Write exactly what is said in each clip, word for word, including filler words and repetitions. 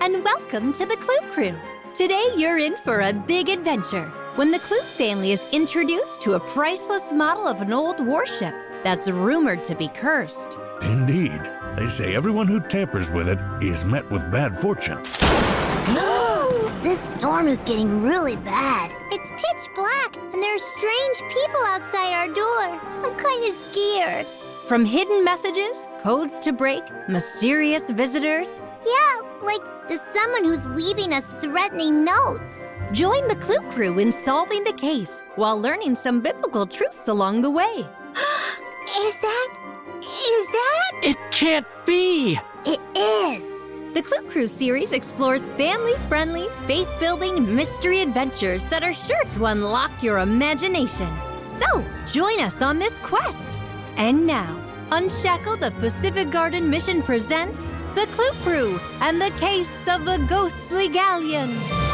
and welcome to the Clue Crew. Today you're in for a big adventure when the Clue family is introduced to a priceless model of an old warship that's rumored to be cursed. Indeed. They say everyone who tampers with it is met with bad fortune. This storm is getting really bad. It's pitch black, and there are strange people outside our door. I'm kind of scared. From hidden messages, codes to break, mysterious visitors. Yeah, like there's someone who's leaving us threatening notes. Join the Clue Crew in solving the case while learning some biblical truths along the way. Is that... is that... It can't be! It is! The Clue Crew series explores family-friendly, faith-building mystery adventures that are sure to unlock your imagination. So, join us on this quest. And now, Unshackled of Pacific Garden Mission presents The Clue Crew and the Case of the Ghostly Galleon.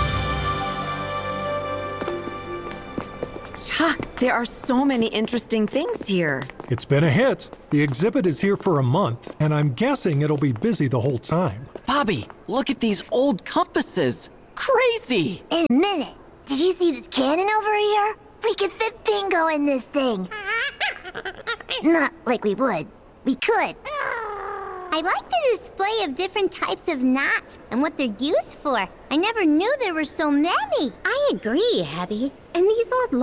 Chuck, there are so many interesting things here. It's been a hit. The exhibit is here for a month, and I'm guessing it'll be busy the whole time. Bobby, look at these old compasses. Crazy! In a minute. Did you see this cannon over here? We could fit Bingo in this thing. Not like we would. We could. I like the display of different types of knots and what they're used for. I never knew there were so many. I agree, Abby. And these old